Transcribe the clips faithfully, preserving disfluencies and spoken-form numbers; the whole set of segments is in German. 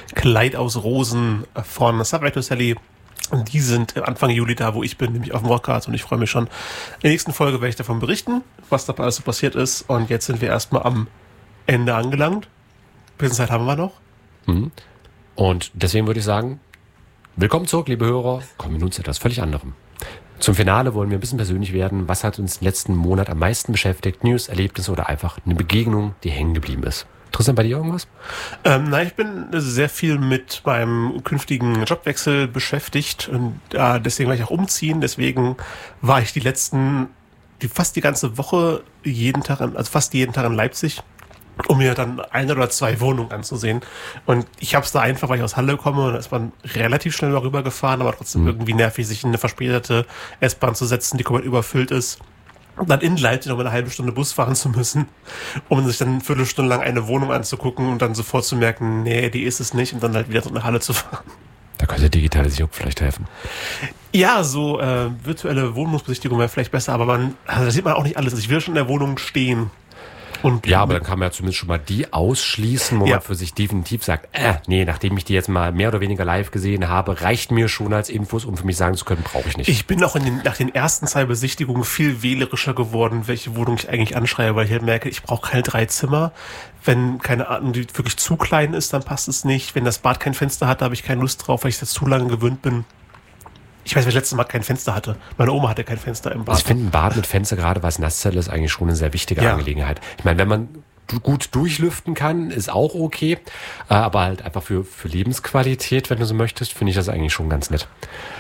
Kleid aus Rosen von Subway to Sally. Und die sind Anfang Juli da, wo ich bin, nämlich auf dem Rockhard. Und ich freue mich schon. In der nächsten Folge werde ich davon berichten, was dabei alles so passiert ist. Und jetzt sind wir erstmal am Ende angelangt. Ein bisschen Zeit haben wir noch. Mhm. Und deswegen würde ich sagen, willkommen zurück, liebe Hörer. Kommen wir nun zu etwas völlig anderem. Zum Finale wollen wir ein bisschen persönlich werden. Was hat uns im letzten Monat am meisten beschäftigt? News, Erlebnisse oder einfach eine Begegnung, die hängen geblieben ist? Tristan, bei dir irgendwas? Ähm, nein, ich bin sehr viel mit meinem künftigen Jobwechsel beschäftigt und äh, deswegen werde ich auch umziehen. Deswegen war ich die letzten, die, fast die ganze Woche jeden Tag, in, also fast jeden Tag in Leipzig, um mir dann eine oder zwei Wohnungen anzusehen. Und ich habe es da einfach, weil ich aus Halle komme, und da ist man relativ schnell darüber gefahren, aber trotzdem mhm. irgendwie nervig, sich in eine verspätete S-Bahn zu setzen, die komplett überfüllt ist. Und dann in Leipzig noch eine halbe Stunde Bus fahren zu müssen, um sich dann eine Viertelstunde lang eine Wohnung anzugucken und dann sofort zu merken, nee, die ist es nicht, und dann halt wieder so eine Halle zu fahren. Da könnte Digitalisierung vielleicht helfen. Ja, so äh, virtuelle Wohnungsbesichtigung wäre vielleicht besser, aber man, also da sieht man auch nicht alles. Ich will schon in der Wohnung stehen. Und ja, aber dann kann man ja zumindest schon mal die ausschließen, wo ja. man für sich definitiv sagt, äh, nee, nachdem ich die jetzt mal mehr oder weniger live gesehen habe, reicht mir schon als Infos, um für mich sagen zu können, brauche ich nicht. Ich bin auch in den, nach den ersten zwei Besichtigungen viel wählerischer geworden, welche Wohnung ich eigentlich anschreibe, weil ich halt merke, ich brauche keine drei Zimmer. Wenn keine Ahnung, die wirklich zu klein ist, dann passt es nicht. Wenn das Bad kein Fenster hat, da habe ich keine Lust drauf, weil ich das zu lange gewöhnt bin. Ich weiß, wer das letzte Mal kein Fenster hatte. Meine Oma hatte kein Fenster im Bad. Also ich finde ein Bad mit Fenster, gerade was Nasszelle ist, eigentlich schon eine sehr wichtige ja. Angelegenheit. Ich meine, wenn man gut durchlüften kann, ist auch okay. Aber halt einfach für, für Lebensqualität, wenn du so möchtest, finde ich das eigentlich schon ganz nett.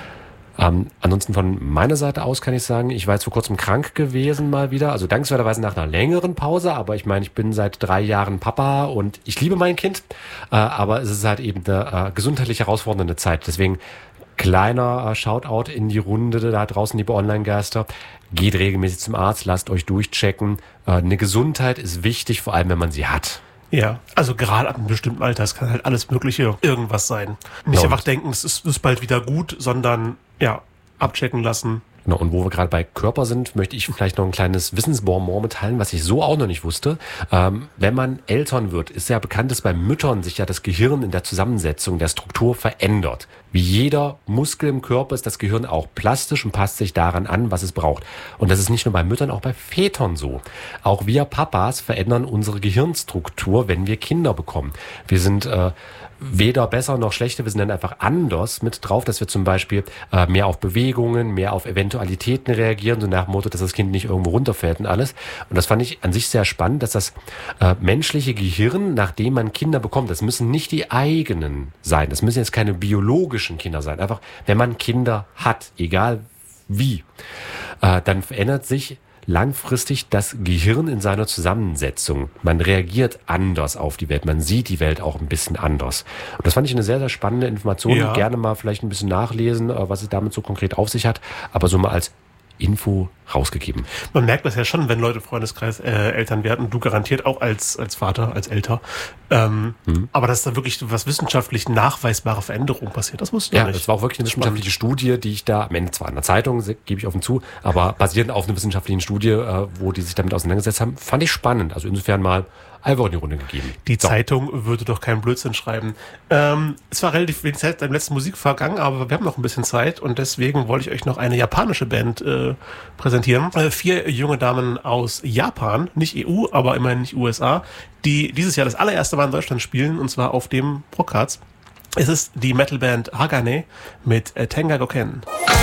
Ähm, ansonsten von meiner Seite aus kann ich sagen, ich war jetzt vor kurzem krank gewesen mal wieder. Also dankenswerterweise nach einer längeren Pause. Aber ich meine, ich bin seit drei Jahren Papa und ich liebe mein Kind. Äh, aber es ist halt eben eine äh, gesundheitlich herausfordernde Zeit. Deswegen kleiner Shoutout in die Runde da draußen, liebe Online-Geister. Geht regelmäßig zum Arzt, lasst euch durchchecken. Eine Gesundheit ist wichtig, vor allem wenn man sie hat. Ja, also gerade ab einem bestimmten Alter, es kann halt alles Mögliche irgendwas sein. Nicht genau. einfach denken, es ist, es ist bald wieder gut, sondern ja, abchecken lassen. Genau, und wo wir gerade bei Körper sind, möchte ich vielleicht noch ein kleines Wissensbonbon mitteilen, was ich so auch noch nicht wusste. Ähm, wenn man Eltern wird, ist ja bekannt, dass bei Müttern sich ja das Gehirn in der Zusammensetzung, der Struktur verändert. Wie jeder Muskel im Körper ist das Gehirn auch plastisch und passt sich daran an, was es braucht. Und das ist nicht nur bei Müttern, auch bei Vätern so. Auch wir Papas verändern unsere Gehirnstruktur, wenn wir Kinder bekommen. Wir sind äh, weder besser noch schlechter, wir sind dann einfach anders mit drauf, dass wir zum Beispiel äh, mehr auf Bewegungen, mehr auf Eventualitäten reagieren, so nach dem Motto, dass das Kind nicht irgendwo runterfällt und alles. Und das fand ich an sich sehr spannend, dass das äh, menschliche Gehirn, nachdem man Kinder bekommt, das müssen nicht die eigenen sein, das müssen jetzt keine biologischen Kinder sein, einfach wenn man Kinder hat, egal wie, äh, dann verändert sich langfristig das Gehirn in seiner Zusammensetzung. Man reagiert anders auf die Welt. Man sieht die Welt auch ein bisschen anders. Und das fand ich eine sehr, sehr spannende Information. Ja. Gerne mal vielleicht ein bisschen nachlesen, was es damit so konkret auf sich hat. Aber so mal als Info rausgegeben. Man merkt das ja schon, wenn Leute im Freundeskreis äh, Eltern werden. Du garantiert auch als als Vater, als Älter. Ähm, hm. Aber dass da wirklich was wissenschaftlich nachweisbare Veränderungen passiert, das wusste ich ja, nicht. Ja, das war auch wirklich eine wissenschaftliche Studie, die ich da, am Ende zwar in der Zeitung, gebe ich offen zu, aber basierend auf einer wissenschaftlichen Studie, äh, wo die sich damit auseinandergesetzt haben, fand ich spannend. Also insofern mal einfach in die Runde gegeben. Die so. Zeitung würde doch keinen Blödsinn schreiben. Ähm, es war relativ wenig Zeit beim letzten Musik vergangen, aber wir haben noch ein bisschen Zeit und deswegen wollte ich euch noch eine japanische Band äh, präsentieren. Äh, vier junge Damen aus Japan, nicht E U, aber immerhin nicht U S A, die dieses Jahr das allererste Mal in Deutschland spielen, und zwar auf dem Brockharts. Es ist die Metalband Hagane mit äh, Tenga Goken.